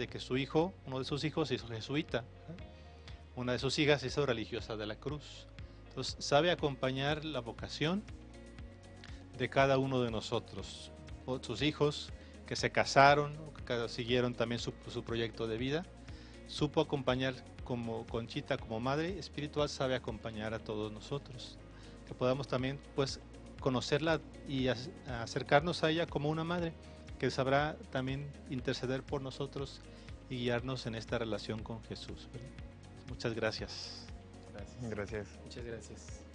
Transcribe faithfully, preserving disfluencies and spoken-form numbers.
de que su hijo, uno de sus hijos se hizo jesuita, ¿eh? Una de sus hijas se hizo religiosa de la cruz. Entonces sabe acompañar la vocación de cada uno de nosotros. O sus hijos que se casaron, que siguieron también su, su proyecto de vida, supo acompañar como Conchita, como madre espiritual, sabe acompañar a todos nosotros. Que podamos también pues conocerla y acercarnos a ella como una madre que sabrá también interceder por nosotros y guiarnos en esta relación con Jesús, ¿verdad? Muchas gracias. Gracias. Gracias. Muchas gracias.